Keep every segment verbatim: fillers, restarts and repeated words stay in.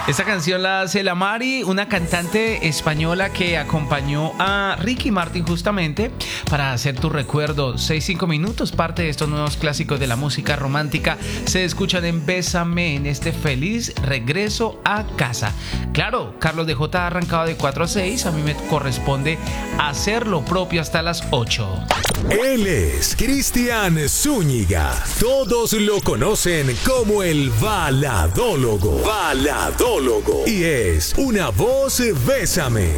Esta canción la hace la Mari, una cantante española que acompañó a Ricky Martin justamente para hacer tu recuerdo. seis cinco minutos, parte de estos nuevos clásicos de la música romántica se escuchan en Bésame en este feliz regreso a casa. Claro, Carlos de J ha arrancado de cuatro a seis, a mí me corresponde hacer lo propio hasta las ocho. Él es Cristian Zúñiga. Todos lo conocen como el baladólogo. Baladólogo. Y es una voz Bésame.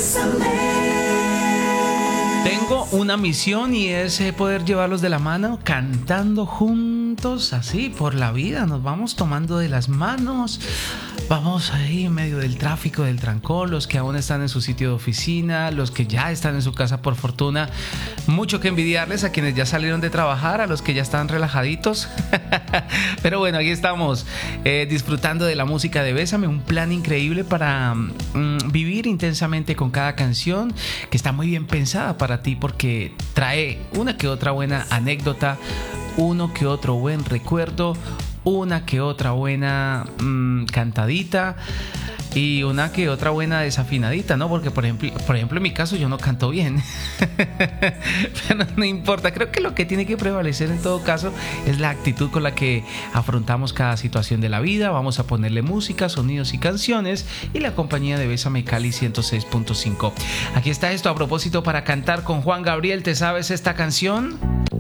Tengo una misión y es poder llevarlos de la mano cantando juntos así por la vida. Nos vamos tomando de las manos. Vamos ahí en medio del tráfico, del trancón, los que aún están en su sitio de oficina, los que ya están en su casa por fortuna. Mucho que envidiarles a quienes ya salieron de trabajar, a los que ya están relajaditos. Pero bueno, aquí estamos eh, disfrutando de la música de Bésame, un plan increíble para mm, vivir intensamente con cada canción que está muy bien pensada para ti porque trae una que otra buena anécdota, uno que otro buen recuerdo, una que otra buena mmm, cantadita y una que otra buena desafinadita, ¿no? Porque por ejemplo, por ejemplo en mi caso yo no canto bien. Pero no importa, creo que lo que tiene que prevalecer en todo caso es la actitud con la que afrontamos cada situación de la vida. Vamos a ponerle música, sonidos y canciones y la compañía de Bésame Cali ciento seis punto cinco. Aquí está esto a propósito para cantar con Juan Gabriel. ¿Te sabes esta canción?